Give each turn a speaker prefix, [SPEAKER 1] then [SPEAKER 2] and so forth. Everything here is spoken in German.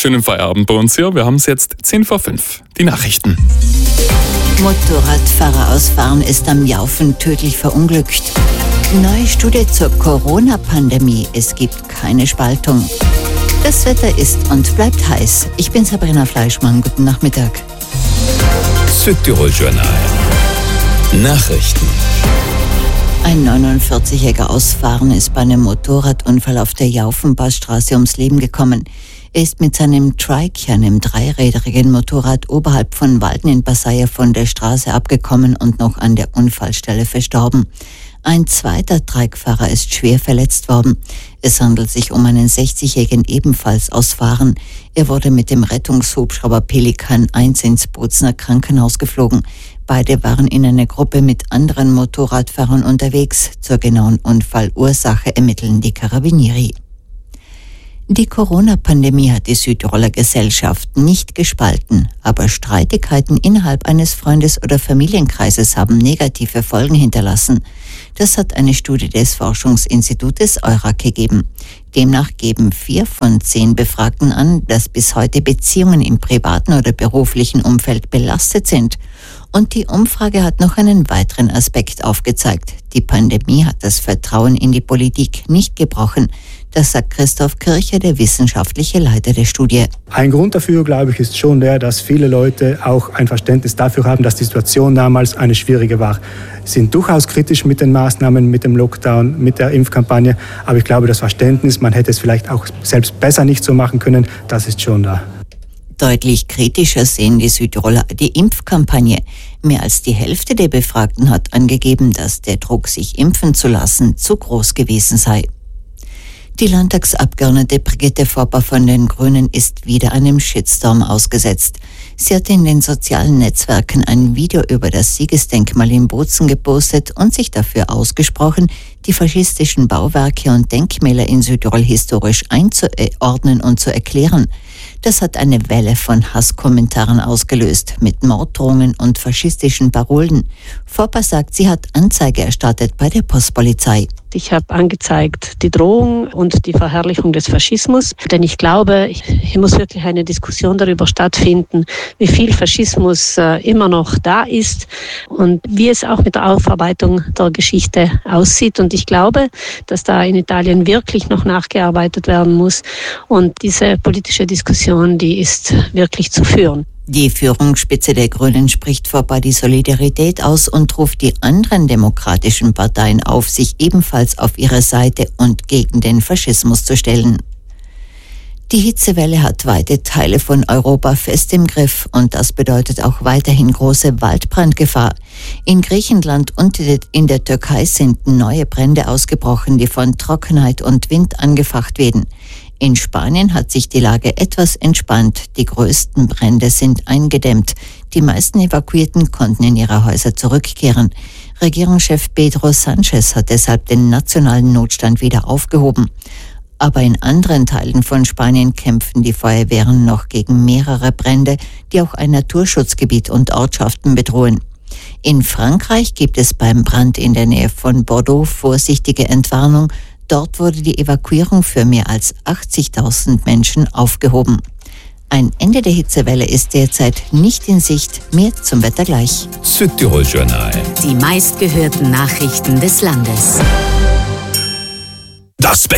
[SPEAKER 1] schönen Feierabend bei uns hier. Wir haben es jetzt 5:10. Die Nachrichten.
[SPEAKER 2] Motorradfahrer aus Farn ist am Jaufen tödlich verunglückt. Neue Studie zur Corona-Pandemie. Es gibt keine Spaltung. Das Wetter ist und bleibt heiß. Ich bin Sabrina Fleischmann. Guten Nachmittag.
[SPEAKER 3] Südtirol-Journal. Nachrichten.
[SPEAKER 2] Ein 49-Jähriger aus Farn ist bei einem Motorradunfall auf der Jaufenpassstraße ums Leben gekommen. Er ist mit seinem Trike, einem dreirädrigen Motorrad, oberhalb von Walden in Passaia von der Straße abgekommen und noch an der Unfallstelle verstorben. Ein zweiter Trikefahrer ist schwer verletzt worden. Es handelt sich um einen 60-Jährigen ebenfalls aus Farn. Er wurde mit dem Rettungshubschrauber Pelikan 1 ins Bozner Krankenhaus geflogen. Beide waren in einer Gruppe mit anderen Motorradfahrern unterwegs. Zur genauen Unfallursache ermitteln die Carabinieri. Die Corona-Pandemie hat die Südtiroler Gesellschaft nicht gespalten, aber Streitigkeiten innerhalb eines Freundes- oder Familienkreises haben negative Folgen hinterlassen. Das hat eine Studie des Forschungsinstitutes EURAC ergeben. Demnach geben 4 von 10 Befragten an, dass bis heute Beziehungen im privaten oder beruflichen Umfeld belastet sind. Und die Umfrage hat noch einen weiteren Aspekt aufgezeigt. Die Pandemie hat das Vertrauen in die Politik nicht gebrochen. Das sagt Christoph Kircher, der wissenschaftliche Leiter der Studie.
[SPEAKER 4] Ein Grund dafür, glaube ich, ist schon der, dass viele Leute auch ein Verständnis dafür haben, dass die Situation damals eine schwierige war. Sie sind durchaus kritisch mit den Maßnahmen, mit dem Lockdown, mit der Impfkampagne. Aber ich glaube, das Verständnis, man hätte es vielleicht auch selbst besser nicht so machen können, das ist schon da.
[SPEAKER 2] Deutlich kritischer sehen die Südtiroler die Impfkampagne. Mehr als die Hälfte der Befragten hat angegeben, dass der Druck, sich impfen zu lassen, zu groß gewesen sei. Die Landtagsabgeordnete Brigitte Fopper von den Grünen ist wieder einem Shitstorm ausgesetzt. Sie hatte in den sozialen Netzwerken ein Video über das Siegesdenkmal in Bozen gepostet und sich dafür ausgesprochen, die faschistischen Bauwerke und Denkmäler in Südtirol historisch einzuordnen und zu erklären. Das hat eine Welle von Hasskommentaren ausgelöst, mit Morddrohungen und faschistischen Parolen. Fopper sagt, sie hat Anzeige erstattet bei der Postpolizei.
[SPEAKER 5] Ich habe angezeigt die Drohung und die Verherrlichung des Faschismus, denn ich glaube, hier muss wirklich eine Diskussion darüber stattfinden, wie viel Faschismus immer noch da ist und wie es auch mit der Aufarbeitung der Geschichte aussieht. Und ich glaube, dass da in Italien wirklich noch nachgearbeitet werden muss und diese politische Diskussion, die ist wirklich zu führen.
[SPEAKER 2] Die Führungsspitze der Grünen spricht vorbei die Solidarität aus und ruft die anderen demokratischen Parteien auf, sich ebenfalls auf ihre Seite und gegen den Faschismus zu stellen. Die Hitzewelle hat weite Teile von Europa fest im Griff und das bedeutet auch weiterhin große Waldbrandgefahr. In Griechenland und in der Türkei sind neue Brände ausgebrochen, die von Trockenheit und Wind angefacht werden. In Spanien hat sich die Lage etwas entspannt. Die größten Brände sind eingedämmt. Die meisten Evakuierten konnten in ihre Häuser zurückkehren. Regierungschef Pedro Sánchez hat deshalb den nationalen Notstand wieder aufgehoben. Aber in anderen Teilen von Spanien kämpfen die Feuerwehren noch gegen mehrere Brände, die auch ein Naturschutzgebiet und Ortschaften bedrohen. In Frankreich gibt es beim Brand in der Nähe von Bordeaux vorsichtige Entwarnung. Dort wurde die Evakuierung für mehr als 80.000 Menschen aufgehoben. Ein Ende der Hitzewelle ist derzeit nicht in Sicht. Mehr zum Wetter gleich.
[SPEAKER 3] Südtirol-Journal.
[SPEAKER 6] Die meistgehörten Nachrichten des Landes.
[SPEAKER 3] Das